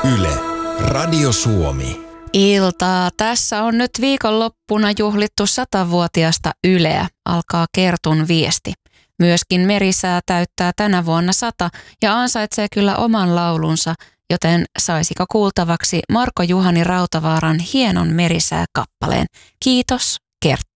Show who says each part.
Speaker 1: Yle, Radio Suomi.
Speaker 2: Iltaa. Tässä on nyt viikonloppuna juhlittu 100-vuotiasta Yleä, alkaa Kertun viesti. Myöskin Merisää täyttää tänä vuonna 100 ja ansaitsee kyllä oman laulunsa, joten saisiko kuultavaksi Marko Juhani Rautavaaran hienon Merisää-kappaleen. Kiitos, Kerttu.